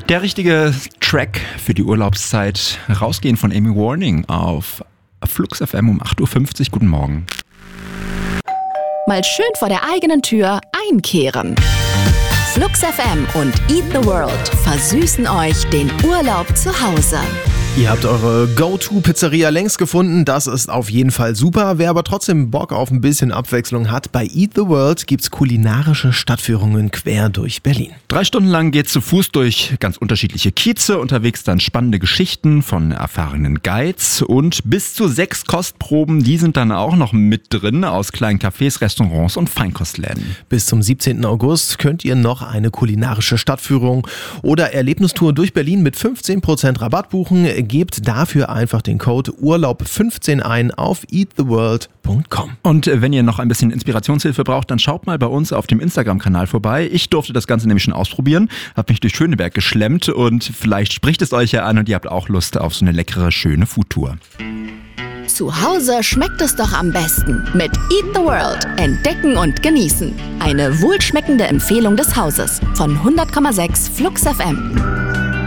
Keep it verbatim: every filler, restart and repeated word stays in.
Der richtige Track für die Urlaubszeit. Rausgehen von Amy Warning auf Flux F M um acht Uhr fünfzig. Guten Morgen. Mal schön vor der eigenen Tür einkehren. Flux F M und Eat the World versüßen euch den Urlaub zu Hause. Ihr habt eure Go-To-Pizzeria längst gefunden, das ist auf jeden Fall super. Wer aber trotzdem Bock auf ein bisschen Abwechslung hat, bei Eat the World gibt's kulinarische Stadtführungen quer durch Berlin. Drei Stunden lang geht's zu Fuß durch ganz unterschiedliche Kieze, unterwegs dann spannende Geschichten von erfahrenen Guides und bis zu sechs Kostproben, die sind dann auch noch mit drin aus kleinen Cafés, Restaurants und Feinkostläden. Bis zum siebzehnten August könnt ihr noch eine kulinarische Stadtführung oder Erlebnistour durch Berlin mit fünfzehn Prozent Rabatt buchen. Gebt dafür einfach den Code Urlaub fünfzehn ein auf eat the world punkt com. Und wenn ihr noch ein bisschen Inspirationshilfe braucht, dann schaut mal bei uns auf dem Instagram-Kanal vorbei. Ich durfte das Ganze nämlich schon ausprobieren, habe mich durch Schöneberg geschlemmt und vielleicht spricht es euch ja an und ihr habt auch Lust auf so eine leckere, schöne Foodtour. Zu Hause schmeckt es doch am besten mit Eat the World. Entdecken und genießen. Eine wohlschmeckende Empfehlung des Hauses von hundert Komma sechs Flux F M.